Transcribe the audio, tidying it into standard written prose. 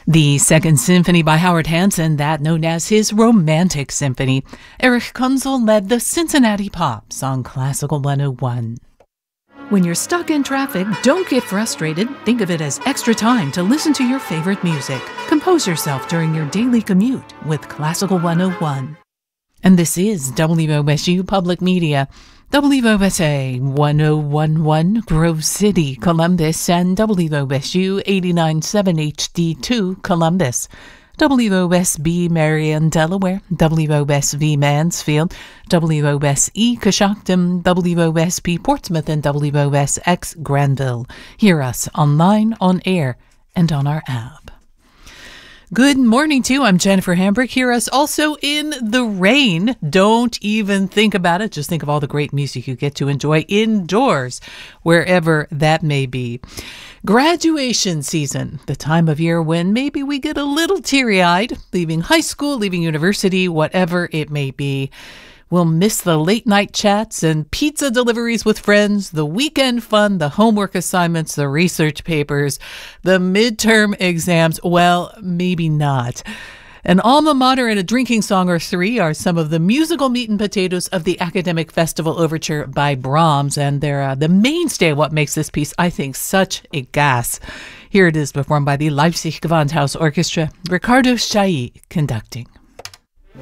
The Second Symphony by Howard Hanson, that known as his Romantic Symphony. Erich Kunzel led the Cincinnati Pops on Classical 101. When you're stuck in traffic, don't get frustrated. Think of it as extra time to listen to your favorite music. Compose yourself during your daily commute with Classical 101. And this is WOSU Public Media. WOSA 1011 Grove City, Columbus, and WOSU 89.7 HD2 Columbus. WOSB Marion, Delaware, WOSV Mansfield, WOSE Coshocton, WOSP Portsmouth, and WOSX Granville. Hear us online, on air, and on our app. Good morning to you. I'm Jennifer Hambrick. Hear us also in the rain. Don't even think about it. Just think of all the great music you get to enjoy indoors, wherever that may be. Graduation season, the time of year when maybe we get a little teary-eyed, leaving high school, leaving university, whatever it may be. We'll miss the late-night chats and pizza deliveries with friends, the weekend fun, the homework assignments, the research papers, the midterm exams. Well, maybe not. An alma mater and a drinking song or three are some of the musical meat and potatoes of the Academic Festival Overture by Brahms, and they're the mainstay of what makes this piece, I think, such a gas. Here it is performed by the Leipzig Gewandhaus Orchestra, Ricardo Chailly conducting.